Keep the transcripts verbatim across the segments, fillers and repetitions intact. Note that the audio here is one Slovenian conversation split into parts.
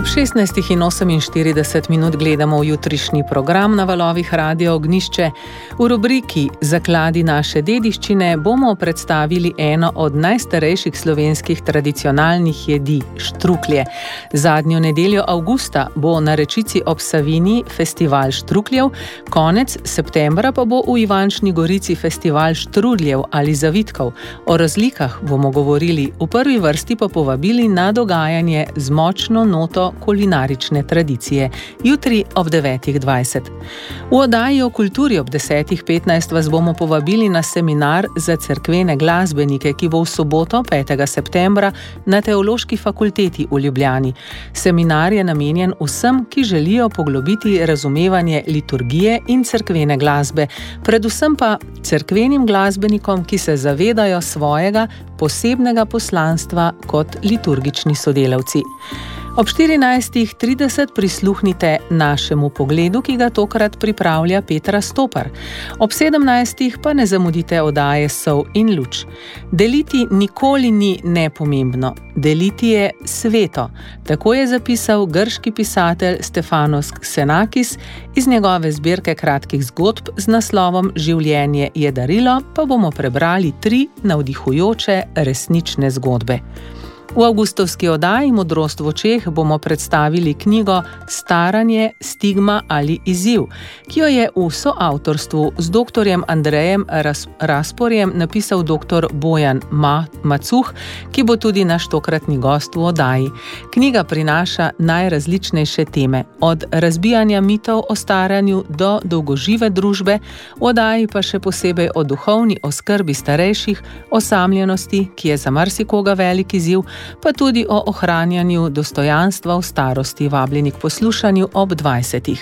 šestnajst in oseminštirideset minut gledamo v jutrišnji program na valovih Radio Ognjišče. V rubriki Zakladi naše dediščine bomo predstavili eno od najstarejših slovenskih tradicionalnih jedi, štruklje. Zadnjo nedeljo avgusta bo na Rečici ob Savinji festival štrukljev, konec septembra pa bo v Ivančni Gorici festival štrudljev ali zavitkov. O razlikah bomo govorili, v prvi vrsti pa povabili na dogajanje z močno noto kulinarične tradicije, jutri ob devetih dvajset. V oddaji o kulturi ob desetih petnajst vas bomo povabili na seminar za cerkvene glasbenike, ki bo v soboto petega septembra na Teološki fakulteti v Ljubljani. Seminar je namenjen vsem, ki želijo poglobiti razumevanje liturgije in cerkvene glasbe, predvsem pa cerkvenim glasbenikom, ki se zavedajo svojega posebnega poslanstva kot liturgični sodelavci. Ob štirinajstih trideset prisluhnite našemu pogledu, ki ga tokrat pripravlja Petra Stopar. Ob sedemnajstih pa ne zamudite oddaje Sol in luč. Deliti nikoli ni nepomembno, deliti je sveto. Tako je zapisal grški pisatelj Stefanos Xenakis, iz njegove zbirke kratkih zgodb z naslovom Življenje je darilo pa bomo prebrali tri navdihujoče resnične zgodbe. V avgustovski oddaji Modrost v očeh bomo predstavili knjigo Staranje, stigma ali izziv, ki jo je v soavtorstvu z doktorjem Andrejem Ras- Rasporjem napisal doktor Bojan Ma- Macuh, ki bo tudi naš tokratni gost v oddaji. Knjiga prinaša najrazličnejše teme, od razbijanja mitov o staranju do dolgožive družbe, v oddaji pa še posebej o duhovni oskrbi starejših, osamljenosti, ki je za marsikoga velik izziv, pa tudi o ohranjanju dostojanstva v starosti, vabljeni k poslušanju ob dvajsetih.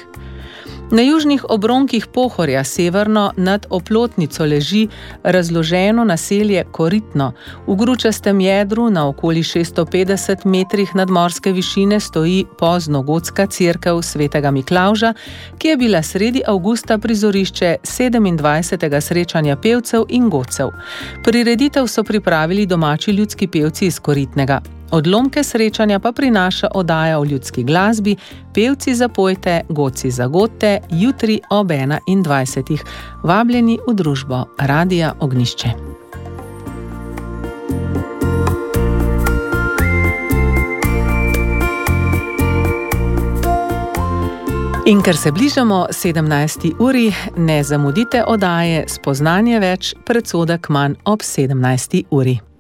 Na južnih obronkih Pohorja severno nad Oplotnico leži razloženo naselje Koritno. V gručastem jedru na okoli šeststo petdeset metrih nadmorske višine stoji poznogotska cerkev svetega Miklavža, ki je bila sredi avgusta prizorišče sedemindvajsetega srečanja pevcev in godcev. Prireditev so pripravili domači ljudski pevci iz Koritnega. Odlomke srečanja pa prinaša oddaja o ljudski glasbi Pevci zapojte, godci zagodte, jutri ob enaindvajsetih. Vabljeni v družbo Radia Ognjišče. In ker se bližamo sedemnajsti uri, ne zamudite oddaje Spoznanje več, predsodek manj ob sedemnajsti uri.